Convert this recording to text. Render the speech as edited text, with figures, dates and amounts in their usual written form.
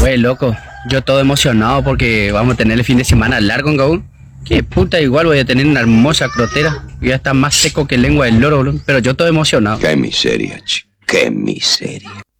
Güey, loco, yo todo emocionado porque vamos a tener el fin de semana largo en Gabón. Qué puta, igual voy a tener una hermosa crotera. Ya está más seco que lengua del loro, boludo. Pero yo todo emocionado. Qué miseria, chico. Qué miseria.